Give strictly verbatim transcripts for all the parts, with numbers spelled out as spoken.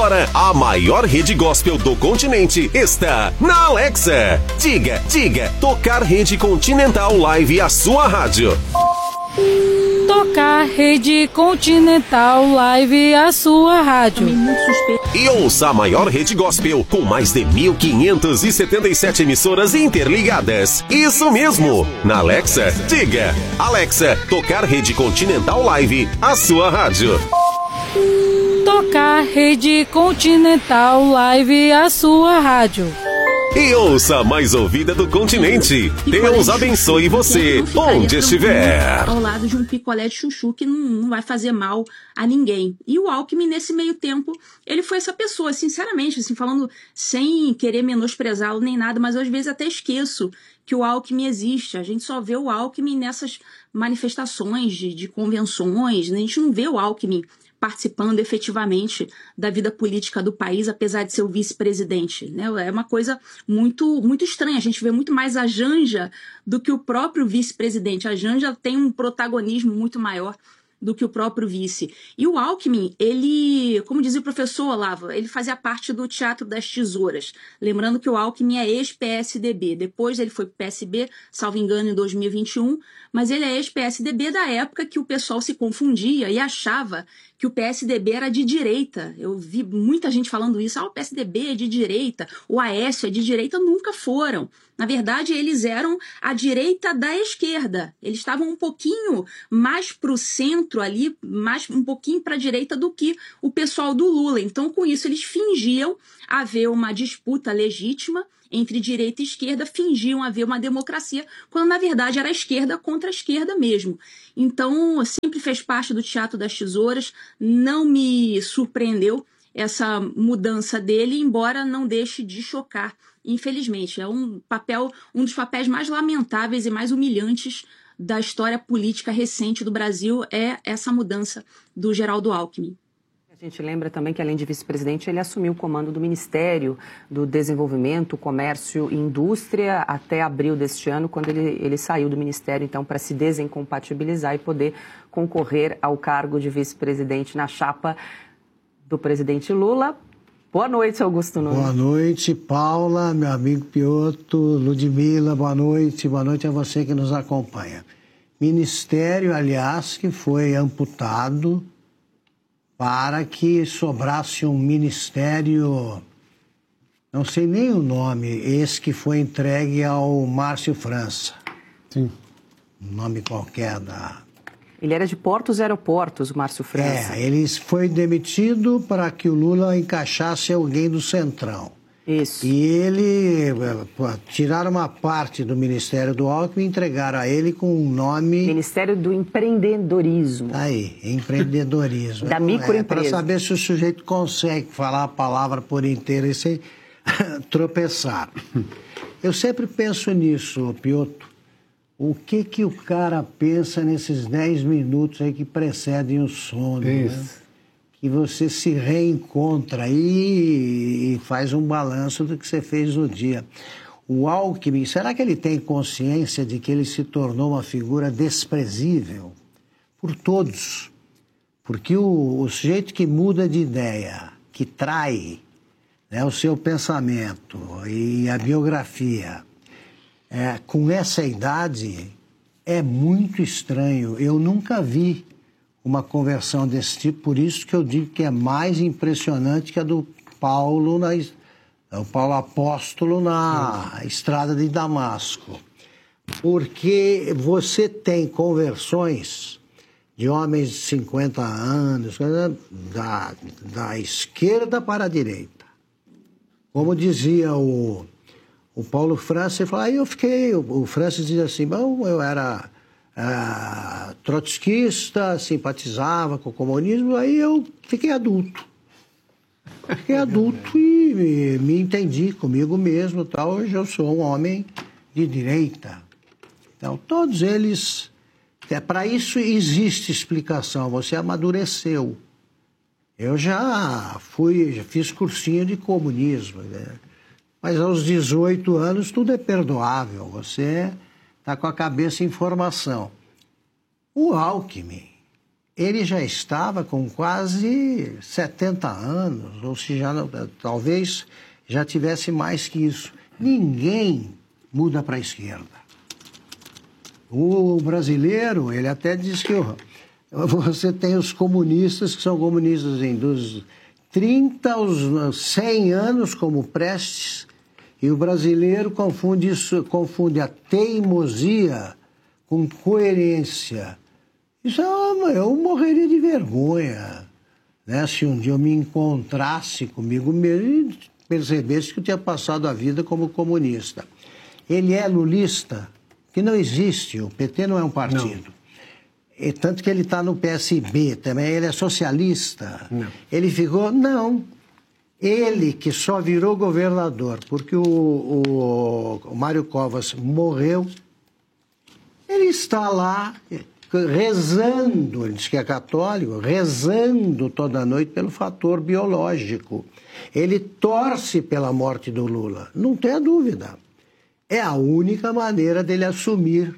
Agora, a maior rede gospel do continente está na Alexa. Diga, diga, tocar Rede Continental Live, a sua rádio. Tocar Rede Continental Live, a sua rádio. E ouça a maior rede gospel com mais de mil quinhentas e setenta e sete emissoras interligadas. Isso mesmo! Na Alexa, diga, Alexa, tocar Rede Continental Live, a sua rádio. Tocar Rede Continental Live, a sua rádio. E ouça a mais ouvida do continente. Deus abençoe você, onde estiver. Ao lado de um picolé de chuchu que não, não vai fazer mal a ninguém. E o Alckmin, nesse meio tempo, ele foi essa pessoa, sinceramente, assim, falando sem querer menosprezá-lo nem nada, mas às vezes até esqueço que o Alckmin existe. A gente só vê o Alckmin nessas manifestações de, de convenções, né? A gente não vê o Alckmin participando efetivamente da vida política do país, apesar de ser o vice-presidente, né? É uma coisa muito, muito estranha. A gente vê muito mais a Janja do que o próprio vice-presidente. A Janja tem um protagonismo muito maior do que o próprio vice. E o Alckmin, ele, como dizia o professor Olavo, ele fazia parte do Teatro das Tesouras. Lembrando que o Alckmin é ex-P S D B. Depois ele foi pro P S B, salvo engano, em dois mil e vinte e um, mas ele é ex-P S D B da época que o pessoal se confundia e achava que o P S D B era de direita. Eu vi muita gente falando isso. Ah, o P S D B é de direita, o Aécio é de direita. Nunca foram. Na verdade, eles eram a direita da esquerda. Eles estavam um pouquinho mais para o centro ali, mais, um pouquinho para a direita do que o pessoal do Lula. Então, com isso, eles fingiam haver uma disputa legítima entre direita e esquerda, fingiam haver uma democracia, quando na verdade era a esquerda contra a esquerda mesmo. Então, sempre fez parte do Teatro das Tesouras, não me surpreendeu essa mudança dele, embora não deixe de chocar, infelizmente. É um papel, um dos papéis mais lamentáveis e mais humilhantes da história política recente do Brasil, é essa mudança do Geraldo Alckmin. A gente lembra também que, além de vice-presidente, ele assumiu o comando do Ministério do Desenvolvimento, Comércio e Indústria até abril deste ano, quando ele, ele saiu do Ministério, então, para se desincompatibilizar e poder concorrer ao cargo de vice-presidente na chapa do presidente Lula. Boa noite, Augusto Nunes. Boa noite, Paula, meu amigo Piotr, Ludmila, boa noite. Boa noite a você que nos acompanha. Ministério, aliás, que foi amputado para que sobrasse um ministério, não sei nem o nome, esse que foi entregue ao Márcio França. Sim. Um nome qualquer da... Ele era de Portos e Aeroportos, o Márcio França. É, ele foi demitido para que o Lula encaixasse alguém do Centrão. Isso. E ele, tiraram uma parte do Ministério do Alckmin e entregaram a ele com um nome... Ministério do Empreendedorismo. Aí, empreendedorismo. Da microempresa. É, para saber se o sujeito consegue falar a palavra por inteiro e sem tropeçar. Eu sempre penso nisso, Piotr. O que que o cara pensa nesses dez minutos aí que precedem o sono, Isso. né? Que você se reencontra aí e faz um balanço do que você fez no dia. O Alckmin, será que ele tem consciência de que ele se tornou uma figura desprezível por todos? Porque o, o sujeito que muda de ideia, que trai, né, o seu pensamento e a biografia, é, com essa idade, é muito estranho. Eu nunca vi uma conversão desse tipo, por isso que eu digo que é mais impressionante que a do Paulo, na, o Paulo Apóstolo na estrada de Damasco. Porque você tem conversões de homens de cinquenta anos, da, da esquerda para a direita. Como dizia o, o Paulo França, ele falou, aí eu fiquei, o, o França dizia assim, bom, eu era... Uh, trotskista, simpatizava com o comunismo, aí eu fiquei adulto. Fiquei adulto e me, me entendi comigo mesmo, tal. Hoje eu sou um homem de direita. Então, todos eles... É, para isso existe explicação, você amadureceu. Eu já fui, já fiz cursinho de comunismo, né? Mas aos dezoito anos tudo é perdoável, você... está com a cabeça em formação. O Alckmin, ele já estava com quase setenta anos, ou se já, talvez já tivesse mais que isso. Ninguém muda para a esquerda. O brasileiro, ele até diz que você tem os comunistas, que são comunistas assim, dos trinta aos cem anos, como Prestes, e o brasileiro confunde, isso, confunde a teimosia com coerência. Isso é uma, eu morreria de vergonha, né? Se um dia eu me encontrasse comigo mesmo e percebesse que eu tinha passado a vida como comunista. Ele é lulista, que não existe, o P T não é um partido. E tanto que ele está no P S B também, ele é socialista. Não. Ele ficou, não. Ele que só virou governador porque o, o, o Mário Covas morreu, ele está lá rezando, ele diz que é católico, rezando toda noite pelo fator biológico. Ele torce pela morte do Lula, não tenha dúvida. É a única maneira dele assumir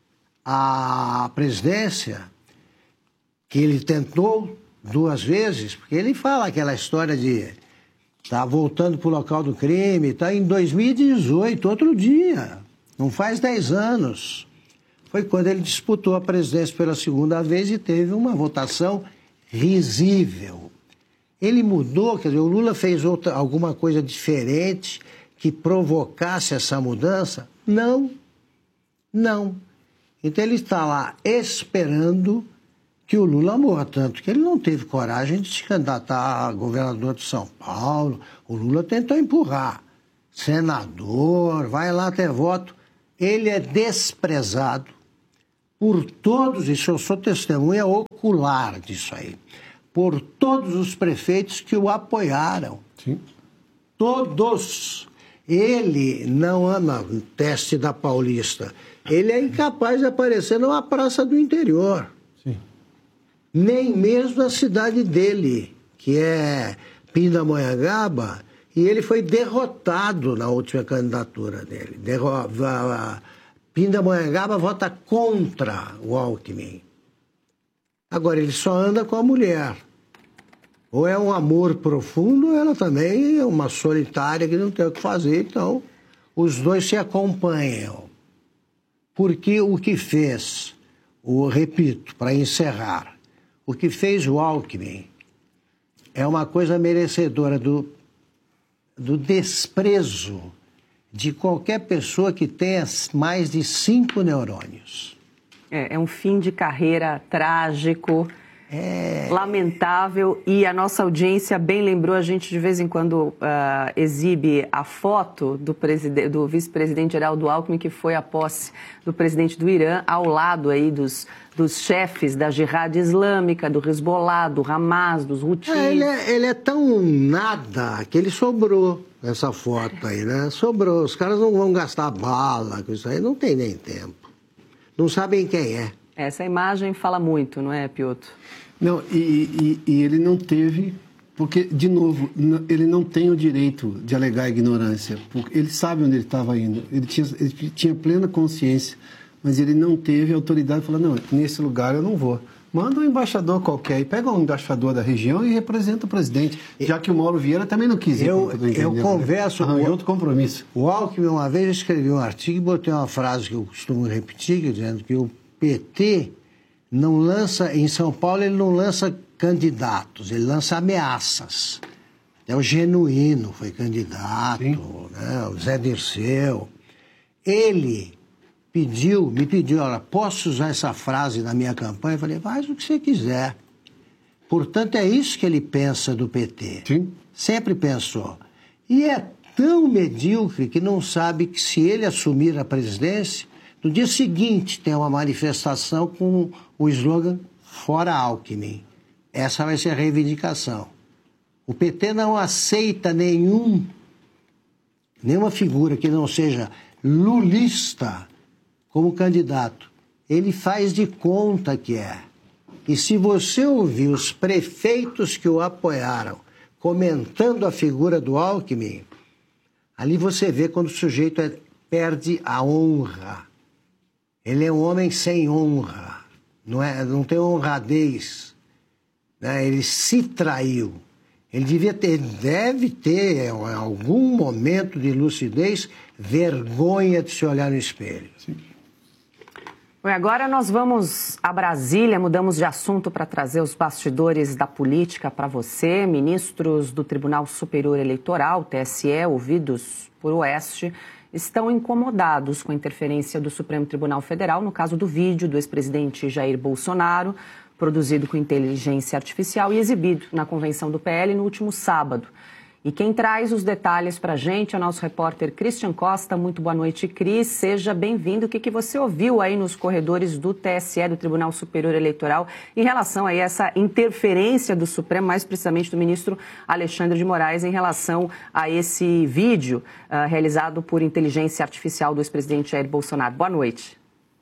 a presidência, que ele tentou duas vezes, porque ele fala aquela história de tá voltando para o local do crime, está em dois mil e dezoito, outro dia, não faz dez anos. Foi quando ele disputou a presidência pela segunda vez e teve uma votação risível. Ele mudou, quer dizer, o Lula fez outra, alguma coisa diferente que provocasse essa mudança? Não, não. Então ele está lá esperando que o Lula morra, tanto que ele não teve coragem de se candidatar a governador de São Paulo. O Lula tentou empurrar. Senador, vai lá ter voto. Ele é desprezado por todos, isso eu sou testemunha ocular disso aí, por todos os prefeitos que o apoiaram. Sim. Todos. Ele não anda no teste da Paulista. Ele é incapaz de aparecer numa praça do interior. Sim. Nem mesmo na cidade dele, que é Pindamonhangaba, e ele foi derrotado na última candidatura dele. Derro... Pindamonhangaba vota contra o Alckmin. Agora, ele só anda com a mulher. Ou é um amor profundo, ou ela também é uma solitária que não tem o que fazer. Então, os dois se acompanham. Porque o que fez, o repito, para encerrar, o que fez o Alckmin é uma coisa merecedora do, do desprezo de qualquer pessoa que tenha mais de cinco neurônios. É, é um fim de carreira trágico, é... lamentável, e a nossa audiência bem lembrou, a gente de vez em quando uh, exibe a foto do, do vice-presidente Geraldo Alckmin, que foi à posse do presidente do Irã, ao lado aí dos, dos chefes da Jihad Islâmica, do Hezbollah, do Hamas, dos Houthis. É, ele, é, ele é tão nada que ele sobrou. Essa foto aí, né? Sobrou. Os caras não vão gastar bala com isso aí, não tem nem tempo. Não sabem quem é. Essa imagem fala muito, não é, Piotr? Não, e, e, e ele não teve, porque, de novo, ele não tem o direito de alegar ignorância, porque ele sabe onde ele estava indo, ele tinha, ele tinha plena consciência, mas ele não teve autoridade de falar, não, nesse lugar eu não vou. Manda um embaixador qualquer e pega um embaixador da região e representa o presidente, já que o Mauro Vieira também não quis ir. Eu, eu converso com outro compromisso. O Alckmin, uma vez, eu escrevi um artigo e botei uma frase que eu costumo repetir, dizendo que o P T não lança, em São Paulo, ele não lança candidatos, ele lança ameaças. É o Genuíno foi candidato, né? O Zé Dirceu. Ele pediu, me pediu, olha, posso usar essa frase na minha campanha? Eu falei, faz o que você quiser. Portanto, é isso que ele pensa do P T. Sim. Sempre pensou. E é tão medíocre que não sabe que se ele assumir a presidência, no dia seguinte tem uma manifestação com o slogan Fora Alckmin. Essa vai ser a reivindicação. O P T não aceita nenhum, nenhuma figura que não seja lulista como candidato. Ele faz de conta que é. E se você ouvir os prefeitos que o apoiaram comentando a figura do Alckmin, ali você vê quando o sujeito é, perde a honra. Ele é um homem sem honra, não, é, não tem honradez. né? Ele se traiu. Ele devia ter, deve ter, em algum momento de lucidez, vergonha de se olhar no espelho. Sim. Agora nós vamos a Brasília, mudamos de assunto para trazer os bastidores da política para você. Ministros do Tribunal Superior Eleitoral, T S E, ouvidos por Oeste, estão incomodados com a interferência do Supremo Tribunal Federal no caso do vídeo do ex-presidente Jair Bolsonaro, produzido com inteligência artificial e exibido na convenção do P L no último sábado. E quem traz os detalhes para a gente é o nosso repórter Christian Costa. Muito boa noite, Cris. Seja bem-vindo. O que, que você ouviu aí nos corredores do T S E, do Tribunal Superior Eleitoral, em relação a essa interferência do Supremo, mais precisamente do ministro Alexandre de Moraes, em relação a esse vídeo uh, realizado por inteligência artificial do ex-presidente Jair Bolsonaro? Boa noite.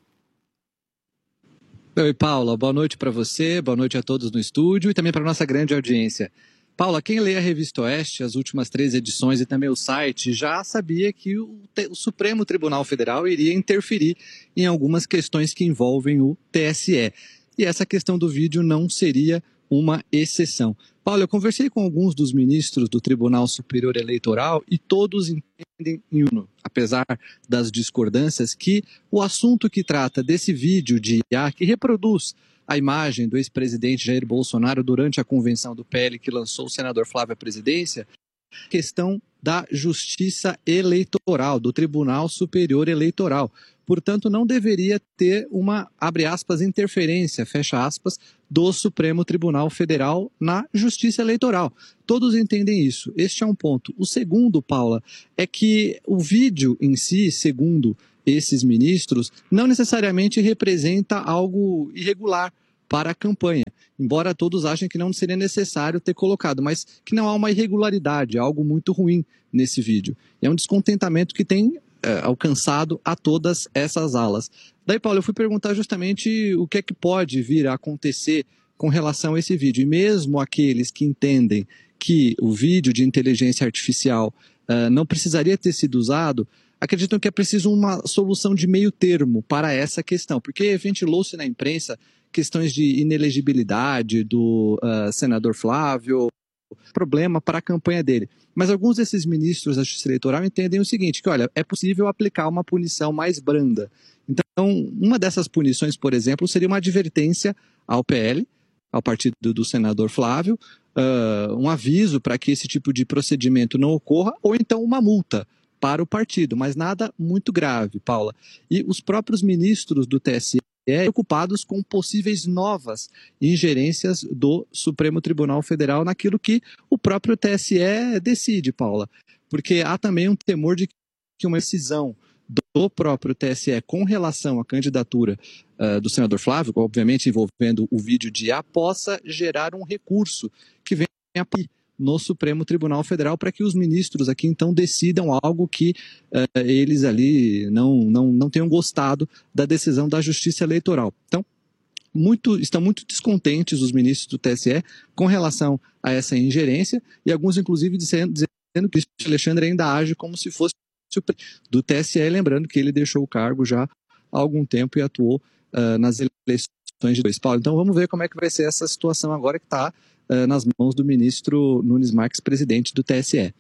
Oi, Paula. Boa noite para você, boa noite a todos no estúdio e também para a nossa grande audiência. Paula, quem lê a Revista Oeste, as últimas três edições e também o site, já sabia que o, o Supremo Tribunal Federal iria interferir em algumas questões que envolvem o T S E. E essa questão do vídeo não seria uma exceção. Paula, eu conversei com alguns dos ministros do Tribunal Superior Eleitoral e todos entendem em uno, apesar das discordâncias, que o assunto que trata desse vídeo de I A, que reproduz a imagem do ex-presidente Jair Bolsonaro durante a convenção do P L que lançou o senador Flávio à presidência, questão da Justiça Eleitoral, do Tribunal Superior Eleitoral. Portanto, não deveria ter uma, abre aspas, interferência, fecha aspas, do Supremo Tribunal Federal na Justiça Eleitoral. Todos entendem isso. Este é um ponto. O segundo, Paula, é que o vídeo em si, segundo esses ministros, não necessariamente representa algo irregular para a campanha, embora todos achem que não seria necessário ter colocado, mas que não há uma irregularidade, algo muito ruim nesse vídeo. É um descontentamento que tem é, alcançado a todas essas alas. Daí, Paulo, eu fui perguntar justamente o que é que pode vir a acontecer com relação a esse vídeo. E mesmo aqueles que entendem que o vídeo de inteligência artificial uh, não precisaria ter sido usado, acreditam que é preciso uma solução de meio termo para essa questão, porque ventilou-se na imprensa questões de inelegibilidade do uh, senador Flávio, problema para a campanha dele. Mas alguns desses ministros da Justiça Eleitoral entendem o seguinte, que olha, é possível aplicar uma punição mais branda. Então, uma dessas punições, por exemplo, seria uma advertência ao P L, ao partido do senador Flávio, uh, um aviso para que esse tipo de procedimento não ocorra, ou então uma multa para o partido, mas nada muito grave, Paula. E os próprios ministros do T S E preocupados com possíveis novas ingerências do Supremo Tribunal Federal naquilo que o próprio T S E decide, Paula. Porque há também um temor de que uma decisão do próprio T S E com relação à candidatura uh, do senador Flávio, obviamente envolvendo o vídeo de I A, possa gerar um recurso que venha a no Supremo Tribunal Federal para que os ministros aqui então decidam algo que uh, eles ali não, não, não tenham gostado da decisão da Justiça Eleitoral. Então, muito, estão muito descontentes os ministros do T S E com relação a essa ingerência e alguns inclusive dizendo, dizendo que o Alexandre ainda age como se fosse o do T S E, lembrando que ele deixou o cargo já há algum tempo e atuou uh, nas eleições de dois Paulo. Então vamos ver como é que vai ser essa situação agora que está nas mãos do ministro Nunes Marques, presidente do T S E.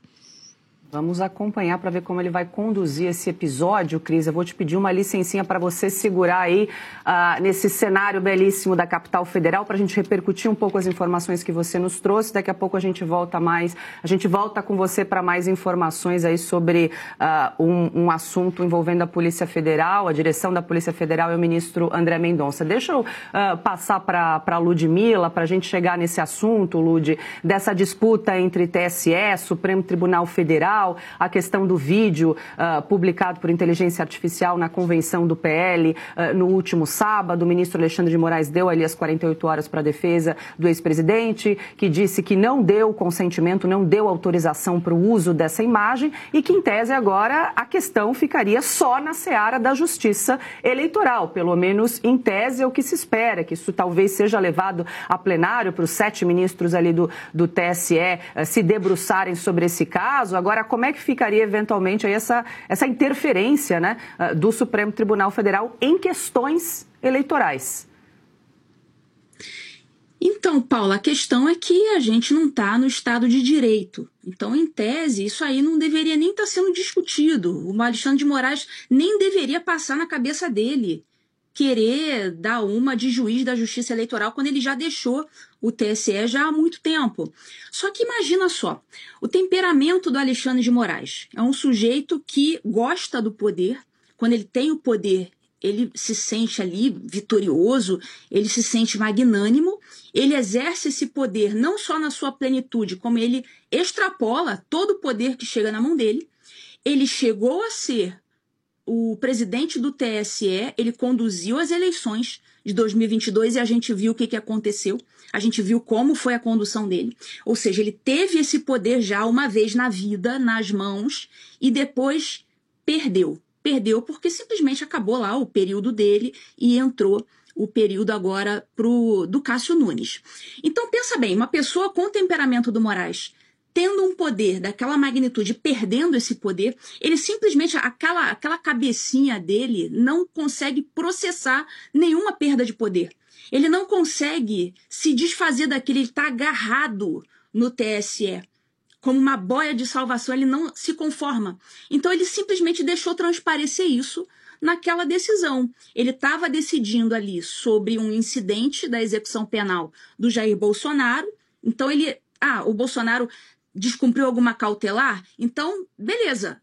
Vamos acompanhar para ver como ele vai conduzir esse episódio, Cris. Eu vou te pedir uma licencinha para você segurar aí uh, nesse cenário belíssimo da capital federal para a gente repercutir um pouco as informações que você nos trouxe. Daqui a pouco a gente volta mais, a gente volta com você para mais informações aí sobre uh, um, um assunto envolvendo a Polícia Federal, a direção da Polícia Federal e o ministro André Mendonça. Deixa eu uh, passar para a Ludmila para a gente chegar nesse assunto, Lud, dessa disputa entre T S E, Supremo Tribunal Federal, a questão do vídeo uh, publicado por inteligência artificial na convenção do P L uh, no último sábado. O ministro Alexandre de Moraes deu ali as quarenta e oito horas para a defesa do ex-presidente, que disse que não deu consentimento, não deu autorização para o uso dessa imagem e que, em tese, agora a questão ficaria só na seara da Justiça Eleitoral. Pelo menos, em tese, é o que se espera, que isso talvez seja levado a plenário para os sete ministros ali do, do T S E uh, se debruçarem sobre esse caso. Agora, como é que ficaria eventualmente aí essa, essa interferência, né, do Supremo Tribunal Federal em questões eleitorais? Então, Paula, a questão é que a gente não está no Estado de Direito. Então, em tese, isso aí não deveria nem estar sendo discutido. O Alexandre de Moraes nem deveria passar na cabeça dele querer dar uma de juiz da Justiça Eleitoral quando ele já deixou o T S E já há muito tempo. Só que imagina só, o temperamento do Alexandre de Moraes é um sujeito que gosta do poder. Quando ele tem o poder, ele se sente ali vitorioso, ele se sente magnânimo, ele exerce esse poder não só na sua plenitude, como ele extrapola todo o poder que chega na mão dele. Ele chegou a ser o presidente do T S E, ele conduziu as eleições de dois mil e vinte e dois e a gente viu o que, que aconteceu, a gente viu como foi a condução dele, ou seja, ele teve esse poder já uma vez na vida, nas mãos, e depois perdeu. Perdeu porque simplesmente acabou lá o período dele e entrou o período agora pro, do Cássio Nunes. Então pensa bem, uma pessoa com o temperamento do Moraes, tendo um poder daquela magnitude, perdendo esse poder, ele simplesmente, aquela, aquela cabecinha dele não consegue processar nenhuma perda de poder. Ele não consegue se desfazer daquilo, ele está agarrado no T S E. Como uma boia de salvação, ele não se conforma. Então ele simplesmente deixou transparecer isso naquela decisão. Ele estava decidindo ali sobre um incidente da execução penal do Jair Bolsonaro. Então ele, ah, o Bolsonaro descumpriu alguma cautelar? Então, beleza.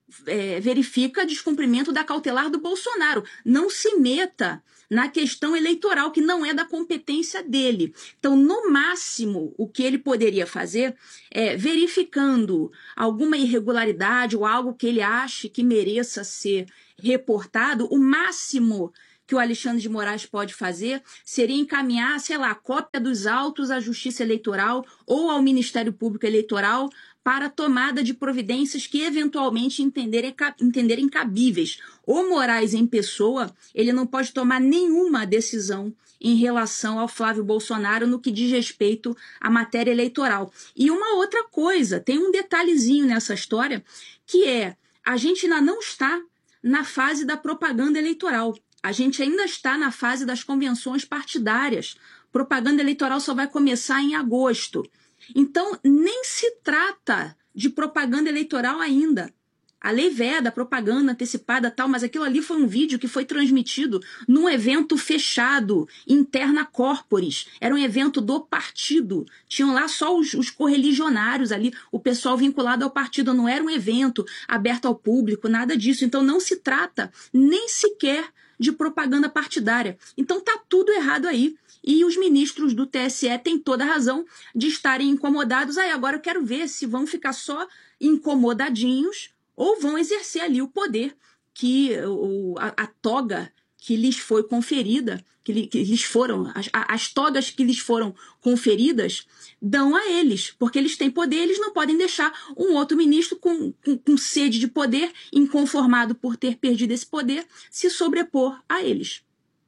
É, verifica descumprimento da cautelar do Bolsonaro. Não se meta na questão eleitoral, que não é da competência dele. Então, no máximo, o que ele poderia fazer é, verificando alguma irregularidade ou algo que ele ache que mereça ser reportado, o máximo que o Alexandre de Moraes pode fazer seria encaminhar, sei lá, cópia dos autos à Justiça Eleitoral ou ao Ministério Público Eleitoral para tomada de providências que eventualmente entenderem, entenderem cabíveis. O Moraes em pessoa, ele não pode tomar nenhuma decisão em relação ao Flávio Bolsonaro no que diz respeito à matéria eleitoral. E uma outra coisa, tem um detalhezinho nessa história, que é, a gente ainda não está na fase da propaganda eleitoral. A gente ainda está na fase das convenções partidárias. Propaganda eleitoral só vai começar em agosto. Então, nem se trata de propaganda eleitoral ainda. A lei veda, propaganda antecipada tal, mas aquilo ali foi um vídeo que foi transmitido num evento fechado, interna corporis. Era um evento do partido. Tinham lá só os, os correligionários ali, o pessoal vinculado ao partido. Não era um evento aberto ao público, nada disso. Então, não se trata nem sequer de propaganda partidária. Então, tá tudo errado aí. E os ministros do T S E têm toda a razão de estarem incomodados. Aí agora eu quero ver se vão ficar só incomodadinhos ou vão exercer ali o poder que o, a, a toga que lhes foi conferida, que, li, que lhes foram, as, as togas que lhes foram conferidas, dão a eles, porque eles têm poder, eles não podem deixar um outro ministro com, com, com sede de poder, inconformado por ter perdido esse poder, se sobrepor a eles.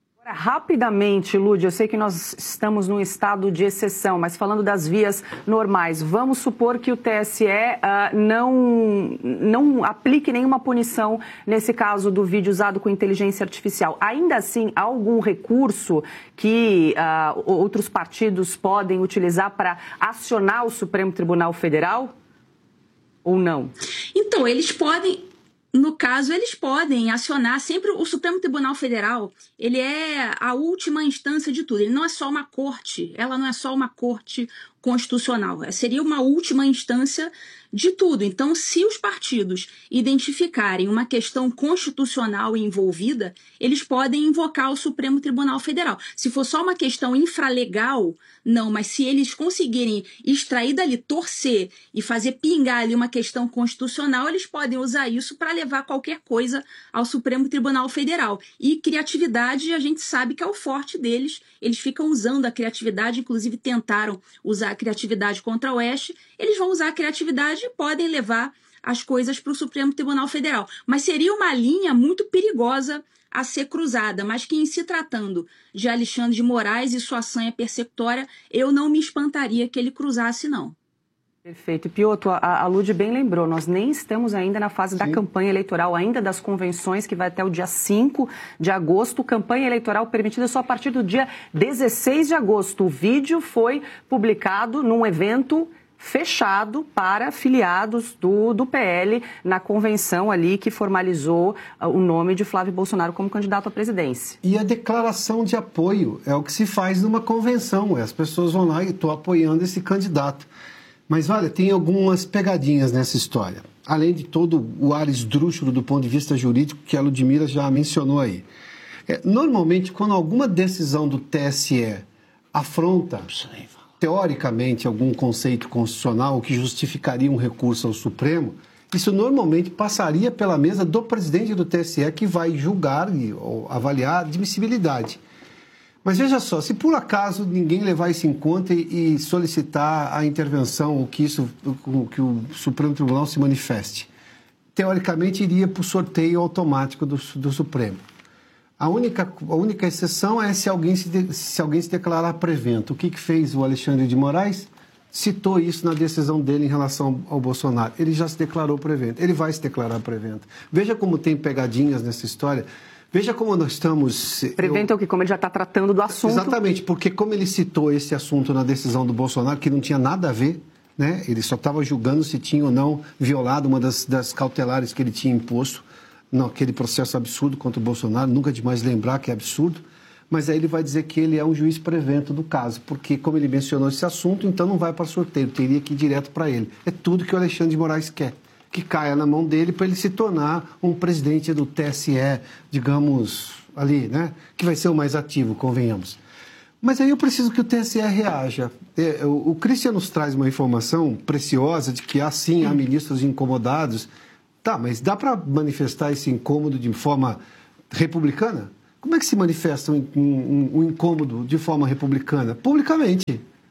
Rapidamente, Lúdia, eu sei que nós estamos num estado de exceção, mas falando das vias normais, vamos supor que o T S E uh, não, não aplique nenhuma punição nesse caso do vídeo usado com inteligência artificial. Ainda assim, há algum recurso que uh, outros partidos podem utilizar para acionar o Supremo Tribunal Federal ou não? Então, eles podem... No caso, eles podem acionar sempre o Supremo Tribunal Federal. Ele é a última instância de tudo. Ele não é só uma corte, ela não é só uma corte constitucional. Seria uma última instância de tudo. Então, se os partidos identificarem uma questão constitucional envolvida, eles podem invocar o Supremo Tribunal Federal. Se for só uma questão infralegal, não, mas se eles conseguirem extrair dali, torcer e fazer pingar ali uma questão constitucional, eles podem usar isso para levar qualquer coisa ao Supremo Tribunal Federal. E criatividade, a gente sabe que é o forte deles. Eles ficam usando a criatividade, inclusive tentaram usar a criatividade contra o Oeste. Eles vão usar a criatividade e podem levar as coisas para o Supremo Tribunal Federal. Mas seria uma linha muito perigosa a ser cruzada, mas que em se tratando de Alexandre de Moraes e sua sanha persecutória, eu não me espantaria que ele cruzasse, não. Perfeito. E Piotr, a, a Lud bem lembrou, nós nem estamos ainda na fase Sim. da campanha eleitoral, ainda das convenções, que vai até o dia cinco de agosto. Campanha eleitoral permitida só a partir do dia dezesseis de agosto. O vídeo foi publicado num evento fechado para filiados do, do P L na convenção ali que formalizou uh, o nome de Flávio Bolsonaro como candidato à presidência. E a declaração de apoio é o que se faz numa convenção. As pessoas vão lá e estou apoiando esse candidato. Mas, olha, tem algumas pegadinhas nessa história. Além de todo o ar esdrúxulo do ponto de vista jurídico que a Ludmila já mencionou aí. É, normalmente, quando alguma decisão do T S E afronta, teoricamente, algum conceito constitucional que justificaria um recurso ao Supremo, isso normalmente passaria pela mesa do presidente do T S E, que vai julgar e ou avaliar a admissibilidade. Mas veja só, se por acaso ninguém levar isso em conta e, e solicitar a intervenção, ou que, isso, que o Supremo Tribunal se manifeste, teoricamente iria para o sorteio automático do, do Supremo. A única, a única exceção é se alguém se, de, se alguém se declarar prevento. O que, que fez o Alexandre de Moraes? Citou isso na decisão dele em relação ao Bolsonaro. Ele já se declarou prevento. Ele vai se declarar prevento. Veja como tem pegadinhas nessa história. Veja como nós estamos... Prevento eu... é o que? Como ele já está tratando do assunto. Exatamente, porque como ele citou esse assunto na decisão do Bolsonaro, que não tinha nada a ver, né? Ele só estava julgando se tinha ou não violado uma das, das cautelares que ele tinha imposto naquele processo absurdo contra o Bolsonaro, nunca demais lembrar que é absurdo, mas aí ele vai dizer que ele é um juiz prevento do caso, porque como ele mencionou esse assunto, então não vai para sorteio, teria que ir direto para ele. É tudo que o Alexandre de Moraes quer, que caia na mão dele para ele se tornar um presidente do T S E, digamos, ali, né? Que vai ser o mais ativo, convenhamos. Mas aí eu preciso que o T S E reaja. O Christian nos traz uma informação preciosa de que há sim, há ministros incomodados. Tá, mas dá para manifestar esse incômodo de forma republicana? Como é que se manifesta um, um, um incômodo de forma republicana? Publicamente.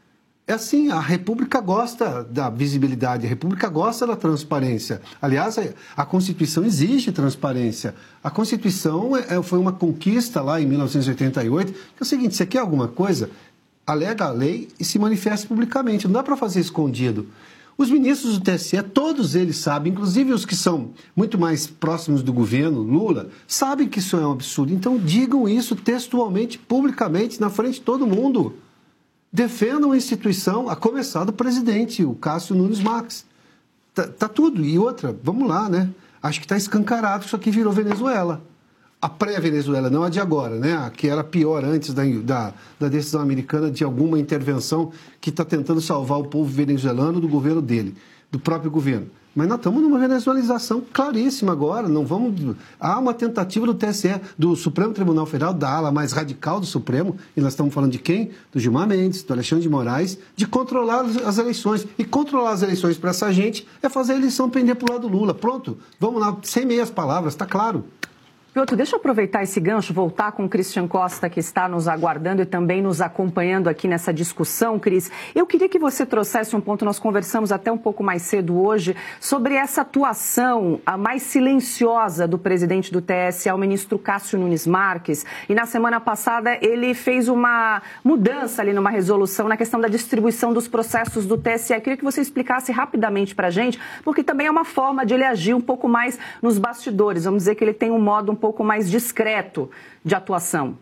É assim, a República gosta da visibilidade, a República gosta da transparência. Aliás, a Constituição exige transparência. A Constituição é, foi uma conquista lá em mil novecentos e oitenta e oito, que é o seguinte, você quer alguma coisa, alega a lei e se manifesta publicamente. Não dá para fazer escondido. Os ministros do T S E, todos eles sabem, inclusive os que são muito mais próximos do governo, Lula, sabem que isso é um absurdo. Então digam isso textualmente, publicamente, na frente de todo mundo. Defendam a instituição, a começar do presidente, o Cássio Nunes Marques. Tá, tá tudo. E outra, vamos lá, né? Acho que está escancarado que isso aqui virou Venezuela. A pré-Venezuela, não a de agora, né? A que era pior antes da, da, da decisão americana de alguma intervenção que está tentando salvar o povo venezuelano do governo dele, do próprio governo. Mas nós estamos numa venezuelização claríssima agora. Não vamos... Há uma tentativa do T S E, do Supremo Tribunal Federal, da ala mais radical do Supremo, e nós estamos falando de quem? Do Gilmar Mendes, do Alexandre de Moraes, de controlar as eleições. E controlar as eleições para essa gente é fazer a eleição pender para o lado do Lula. Pronto, vamos lá, sem meias palavras, está claro. Piotr, deixa eu aproveitar esse gancho, voltar com o Christian Costa, que está nos aguardando e também nos acompanhando aqui nessa discussão, Cris. Eu queria que você trouxesse um ponto, nós conversamos até um pouco mais cedo hoje, sobre essa atuação a mais silenciosa do presidente do T S E, o ministro Cássio Nunes Marques. E na semana passada ele fez uma mudança ali numa resolução na questão da distribuição dos processos do T S E. Eu queria que você explicasse rapidamente para a gente, porque também é uma forma de ele agir um pouco mais nos bastidores. Vamos dizer que ele tem um modo um pouco mais discreto de atuação.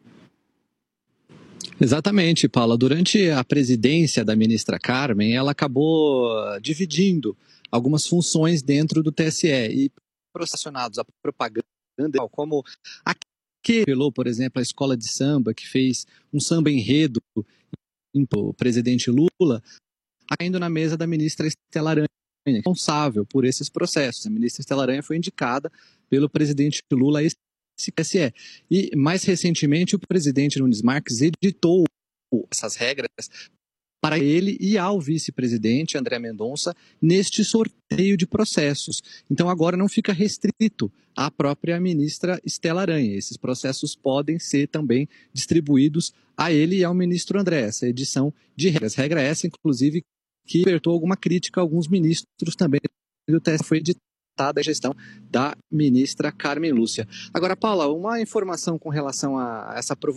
Exatamente, Paula. Durante a presidência da ministra Carmen, ela acabou dividindo algumas funções dentro do T S E e processados a propaganda, como aquele, por exemplo, a escola de samba, que fez um samba enredo o presidente Lula, caindo na mesa da ministra Estela Aranha, responsável por esses processos. A ministra Estela Aranha foi indicada pelo presidente Lula a esse T S E. E, mais recentemente, o presidente Nunes Marques editou essas regras para ele e ao vice-presidente André Mendonça neste sorteio de processos. Então, agora não fica restrito à própria ministra Estela Aranha. Esses processos podem ser também distribuídos a ele e ao ministro André. Essa edição de regras. Regra essa, inclusive, que despertou alguma crítica a alguns ministros também do T S E, foi editada a gestão da ministra Carmen Lúcia. Agora, Paula, uma informação com relação a essa provocação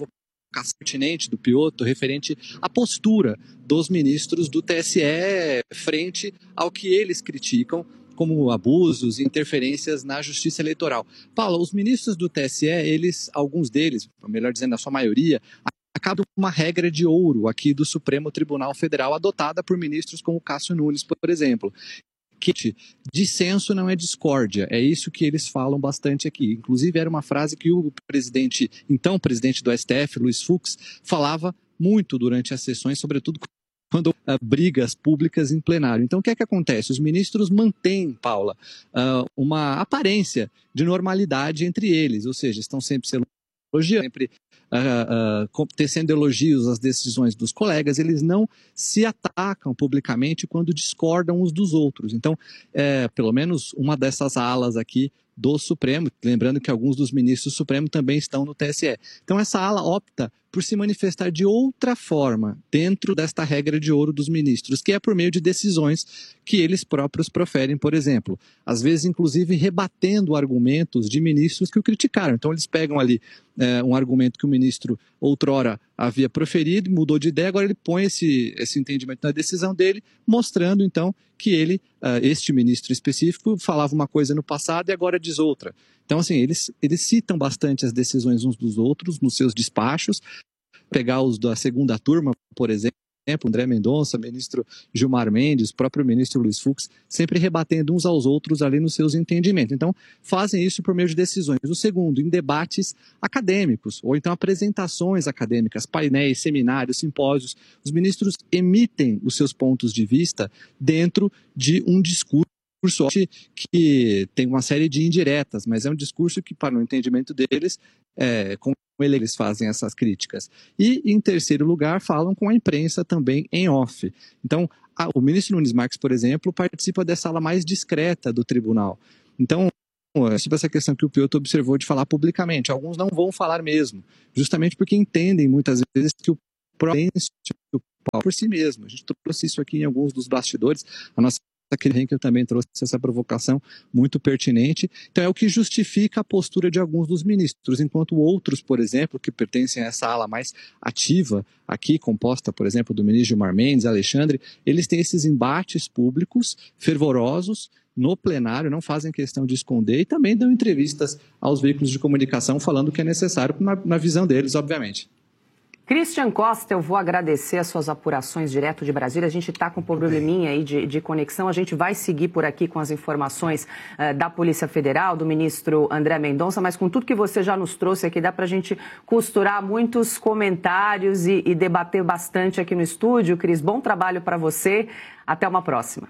pertinente do Piotto referente à postura dos ministros do T S E frente ao que eles criticam como abusos e interferências na justiça eleitoral. Paula, os ministros do T S E, eles, alguns deles, melhor dizendo, a sua maioria, acabam com uma regra de ouro aqui do Supremo Tribunal Federal, adotada por ministros como Cássio Nunes, por exemplo. Que dissenso não é discórdia, é isso que eles falam bastante aqui. Inclusive era uma frase que o presidente, então presidente do S T F, Luiz Fux, falava muito durante as sessões, sobretudo quando há brigas públicas em plenário. Então o que é que acontece? Os ministros mantêm, Paula, uma aparência de normalidade entre eles, ou seja, estão sempre se elogiando, sempre Uh, uh, tecendo elogios às decisões dos colegas, eles não se atacam publicamente quando discordam uns dos outros. Então, é, pelo menos uma dessas alas aqui do Supremo, lembrando que alguns dos ministros do Supremo também estão no T S E. Então, essa ala opta por se manifestar de outra forma dentro desta regra de ouro dos ministros, que é por meio de decisões que eles próprios proferem, por exemplo. Às vezes, inclusive, rebatendo argumentos de ministros que o criticaram. Então, eles pegam ali é, um argumento que o ministro outrora havia proferido, mudou de ideia, agora ele põe esse, esse entendimento na decisão dele, mostrando, então, que ele, uh, este ministro específico, falava uma coisa no passado e agora diz outra. Então, assim, eles, eles citam bastante as decisões uns dos outros nos seus despachos. Pegar os da segunda turma, por exemplo, André Mendonça, ministro Gilmar Mendes, próprio ministro Luiz Fux, sempre rebatendo uns aos outros ali nos seus entendimentos. Então, fazem isso por meio de decisões. O segundo, em debates acadêmicos, ou então apresentações acadêmicas, painéis, seminários, simpósios. Os ministros emitem os seus pontos de vista dentro de um discurso que tem uma série de indiretas, mas é um discurso que, para o entendimento deles, é, com eles fazem essas críticas. E, em terceiro lugar, falam com a imprensa também em off. Então, a, o ministro Nunes Marques, por exemplo, participa dessa ala mais discreta do tribunal. Então, é tipo essa questão que o Piotto observou de falar publicamente. Alguns não vão falar mesmo, justamente porque entendem muitas vezes que o próprio pau por si mesmo. A gente trouxe isso aqui em alguns dos bastidores. A nossa Aquele Henkel também trouxe essa provocação muito pertinente. Então é o que justifica a postura de alguns dos ministros, enquanto outros, por exemplo, que pertencem a essa ala mais ativa aqui, composta, por exemplo, do ministro Gilmar Mendes, Alexandre, eles têm esses embates públicos fervorosos no plenário, não fazem questão de esconder e também dão entrevistas aos veículos de comunicação falando o que é necessário na, na visão deles, obviamente. Christian Costa, eu vou agradecer as suas apurações direto de Brasília. A gente está com um probleminha aí de, de conexão. A gente vai seguir por aqui com as informações uh, da Polícia Federal, do ministro André Mendonça, mas com tudo que você já nos trouxe aqui, dá para a gente costurar muitos comentários e, e debater bastante aqui no estúdio. Cris, bom trabalho para você. Até uma próxima.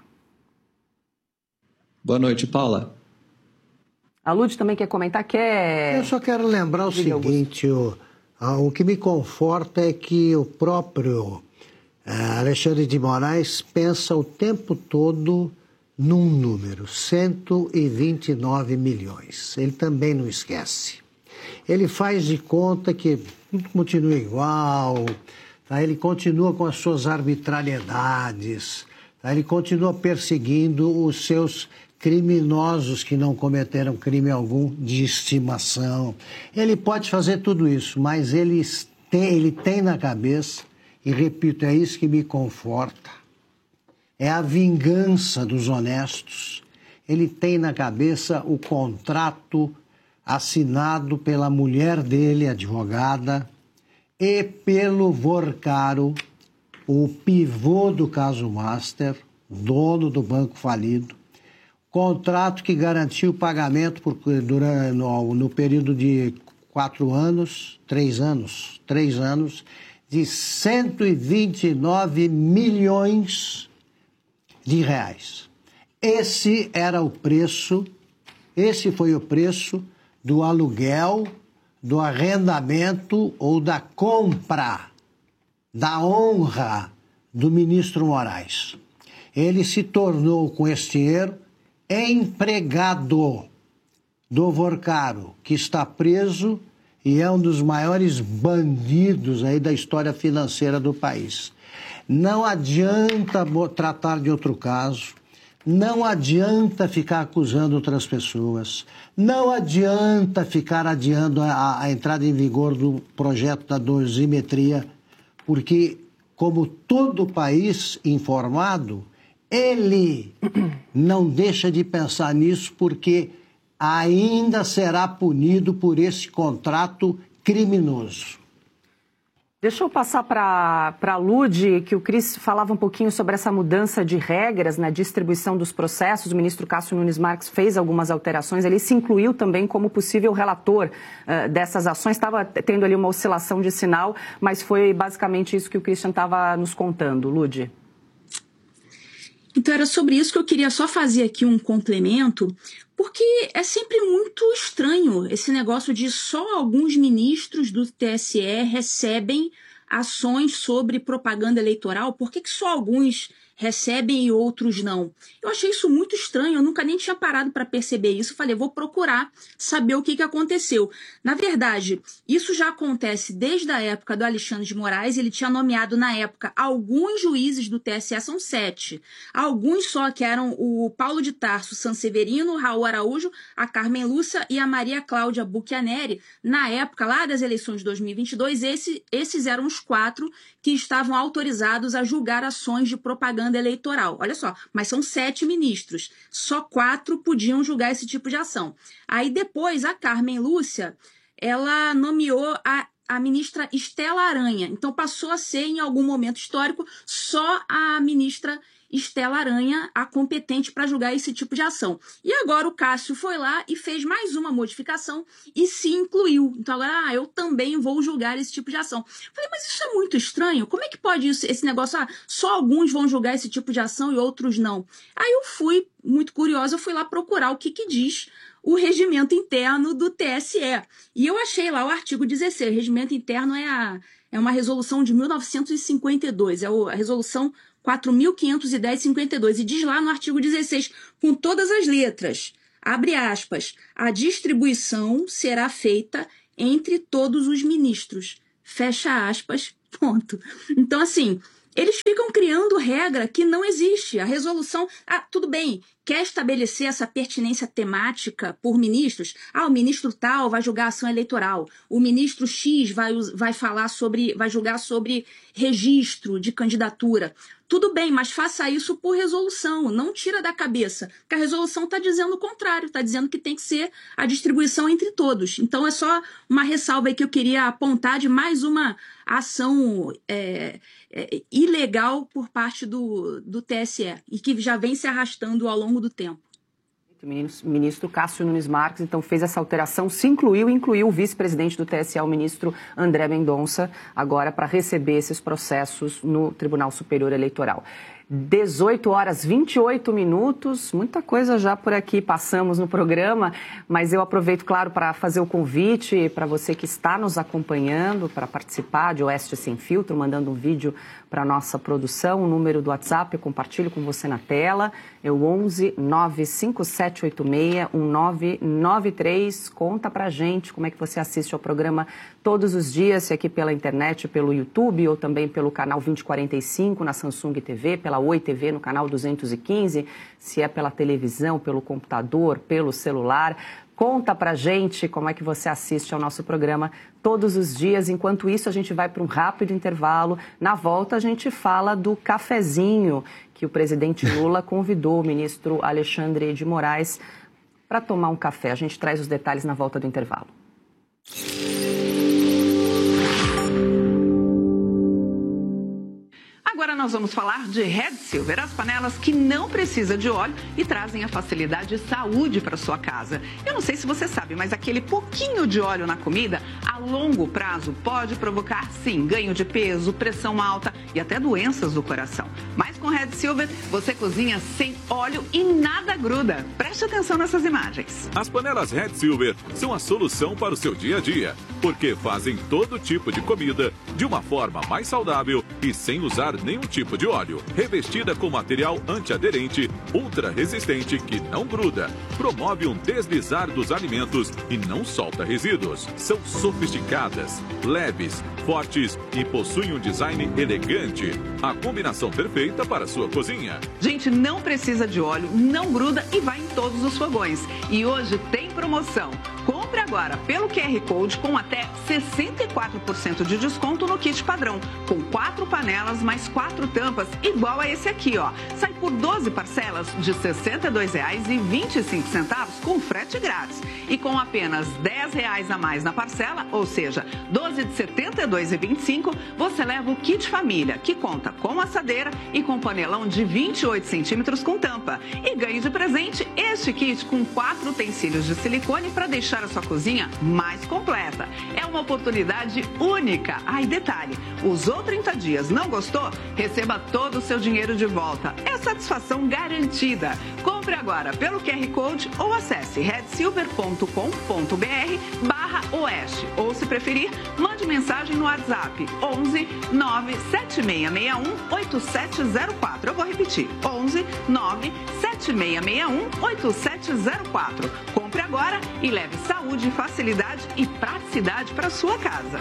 Boa noite, Paula. A Lud também quer comentar? Quer... Eu só quero lembrar o seguinte... O... Ah, o que me conforta é que o próprio ah, Alexandre de Moraes pensa o tempo todo num número, cento e vinte e nove milhões. Ele também não esquece. Ele faz de conta que tudo continua igual, tá? Ele continua com as suas arbitrariedades, tá? Ele continua perseguindo os seus criminosos que não cometeram crime algum de estimação. Ele pode fazer tudo isso, mas ele tem, ele tem na cabeça, e repito, é isso que me conforta, é a vingança dos honestos. Ele tem na cabeça o contrato assinado pela mulher dele, advogada, e pelo Vorcaro, o pivô do caso Master, dono do banco falido. Contrato que garantiu o pagamento por, durante, no, no período de quatro anos, três anos, três anos, de cento e vinte e nove milhões de reais. Esse era o preço, esse foi o preço do aluguel, do arrendamento ou da compra, da honra do ministro Moraes. Ele se tornou, com esse dinheiro, empregado do Vorcaro, que está preso e é um dos maiores bandidos aí da história financeira do país. Não adianta tratar de outro caso, Não adianta ficar acusando outras pessoas, não adianta ficar adiando a, a entrada em vigor do projeto da dosimetria, porque, como todo país informado, ele não deixa de pensar nisso, porque ainda será punido por esse contrato criminoso. Deixa eu passar para a Lud, que o Cris falava um pouquinho sobre essa mudança de regras na distribuição dos processos. O ministro Cássio Nunes Marques fez algumas alterações, ele se incluiu também como possível relator uh, dessas ações. Estava tendo ali uma oscilação de sinal, mas foi basicamente isso que o Christian estava nos contando. Lud. Então era sobre isso que eu queria só fazer aqui um complemento, porque é sempre muito estranho esse negócio de só alguns ministros do T S E recebem ações sobre propaganda eleitoral. Por que que só alguns recebem e outros não? Eu achei isso muito estranho, eu nunca nem tinha parado para perceber isso. Falei, vou procurar saber o que que aconteceu. Na verdade, isso já acontece desde a época do Alexandre de Moraes. Ele tinha nomeado na época alguns juízes do T S E, são sete. Alguns só, que eram o Paulo de Tarso Sanseverino, o Raul Araújo, a Carmen Lúcia e a Maria Cláudia Buchianeri. Na época lá das eleições de dois mil e vinte e dois, esse, esses eram os quatro que estavam autorizados a julgar ações de propaganda eleitoral. Olha só, mas são sete ministros. Só quatro podiam julgar esse tipo de ação. Aí depois a Carmen Lúcia, ela nomeou a, a ministra Estela Aranha. Então passou a ser, em algum momento histórico, só a ministra Estela Aranha a competente para julgar esse tipo de ação. E agora o Cássio foi lá e fez mais uma modificação e se incluiu. Então agora, ah, eu também vou julgar esse tipo de ação. Falei, mas isso é muito estranho. Como é que pode isso, esse negócio, ah, só alguns vão julgar esse tipo de ação e outros não? Aí eu fui, muito curiosa, eu fui lá procurar o que que diz o regimento interno do T S E. E eu achei lá o artigo dezesseis. O regimento interno é, a, é uma resolução de mil novecentos e cinquenta e dois. É a resolução quatro mil quinhentos e dez barra cinquenta e dois, e diz lá no artigo dezesseis, com todas as letras, abre aspas, a distribuição será feita entre todos os ministros, fecha aspas, ponto. Então, assim, eles ficam criando regra que não existe. A resolução, ah, tudo bem, quer estabelecer essa pertinência temática por ministros? Ah, o ministro tal vai julgar ação eleitoral, o ministro X vai, vai falar sobre, vai julgar sobre registro de candidatura. Tudo bem, mas faça isso por resolução, não tira da cabeça, porque a resolução está dizendo o contrário, está dizendo que tem que ser a distribuição entre todos. Então é só uma ressalva aí que eu queria apontar de mais uma ação é, é, ilegal por parte do, do T S E e que já vem se arrastando ao longo do tempo. O ministro Cássio Nunes Marques, então, fez essa alteração, se incluiu, incluiu o vice-presidente do T S E, o ministro André Mendonça, agora para receber esses processos no Tribunal Superior Eleitoral. dezoito horas e vinte e oito minutos, muita coisa já por aqui passamos no programa, mas eu aproveito, claro, para fazer o convite para você que está nos acompanhando para participar de Oeste Sem Filtro, mandando um vídeo para a nossa produção. O número do WhatsApp eu compartilho com você na tela, é o onze nove cinco sete oito seis um nove nove três. Conta pra gente como é que você assiste ao programa todos os dias, se aqui pela internet, pelo YouTube ou também pelo canal vinte e quarenta e cinco na Samsung T V, pela Oi T V no canal duzentos e quinze, se é pela televisão, pelo computador, pelo celular. Conta pra gente como é que você assiste ao nosso programa todos os dias. Enquanto isso, a gente vai para um rápido intervalo. Na volta, a gente fala do cafezinho que o presidente Lula convidou o ministro Alexandre de Moraes para tomar um café. A gente traz os detalhes na volta do intervalo. Agora nós vamos falar de Red Silver, as panelas que não precisam de óleo e trazem a facilidade e saúde para sua casa. Eu não sei se você sabe, mas aquele pouquinho de óleo na comida, a longo prazo, pode provocar, sim, ganho de peso, pressão alta e até doenças do coração. Mas com Red Silver, você cozinha sem óleo e nada gruda. Preste atenção nessas imagens. As panelas Red Silver são a solução para o seu dia a dia, porque fazem todo tipo de comida de uma forma mais saudável e sem usar nenhum tipo de óleo. Revestida com material antiaderente, ultra resistente que não gruda, promove um deslizar dos alimentos e não solta resíduos. São sofisticadas, leves, fortes e possuem um design elegante. A combinação perfeita para a sua cozinha. Gente, não precisa de óleo, não gruda e vai em todos os fogões. E hoje tem promoção. Compre agora pelo Q R Code com até sessenta e quatro por cento de desconto no kit padrão, com quatro panelas mais quatro tampas, igual a esse aqui, ó. Sai por doze parcelas de sessenta e dois reais e vinte e cinco centavos com frete grátis. E com apenas dez reais a mais na parcela, ou seja, doze de setenta e dois reais e vinte e cinco, você leva o kit família, que conta com assadeira e com panelão de vinte e oito centímetros com tampa. E ganhe de presente este kit com quatro utensílios de silicone para deixar a sua cozinha mais completa. É uma oportunidade única. Ah, e detalhe, usou trinta dias, não gostou? Receba todo o seu dinheiro de volta. É satisfação garantida. Compre agora pelo Q R Code ou acesse red silver ponto com ponto br barra oeste. Ou, se preferir, mande mensagem no WhatsApp onze nove sete seis seis um oito sete zero quatro. Eu vou repetir, onze nove sete seis seis um oito sete zero quatro. Compre agora e leve saúde, facilidade e praticidade para sua casa.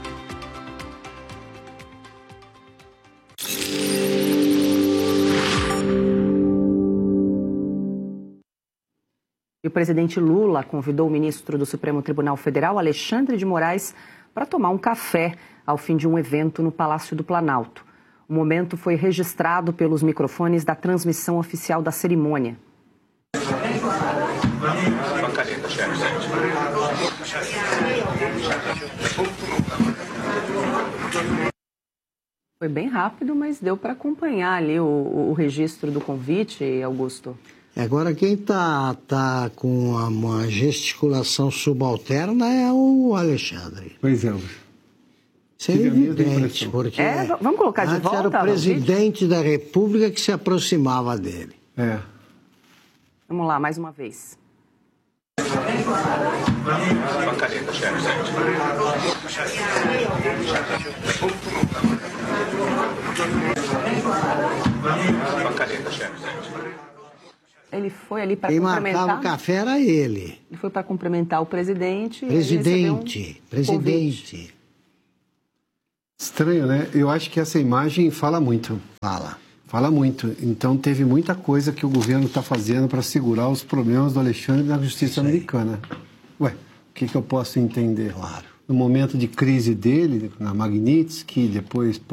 E o presidente Lula convidou o ministro do Supremo Tribunal Federal, Alexandre de Moraes, para tomar um café ao fim de um evento no Palácio do Planalto. O momento foi registrado pelos microfones da transmissão oficial da cerimônia. Foi bem rápido, mas deu para acompanhar ali o, o registro do convite, Augusto. Agora, quem está tá com uma gesticulação subalterna é o Alexandre. Pois é. Isso é evidente, porque é, vamos colocar de antes volta, era o presidente da República que se aproximava dele. É. Vamos lá, mais uma vez. Ele foi ali para cumprimentar... Quem marcava o café era ele. Ele foi para cumprimentar o presidente. Presidente, um presidente. Convite. Estranho, né? Eu acho que essa imagem fala muito. Fala. Fala muito. Então teve muita coisa que o governo está fazendo para segurar os problemas do Alexandre na justiça americana. Ué, o que, que eu posso entender? Claro. No momento de crise dele, na Magnitsky, depois...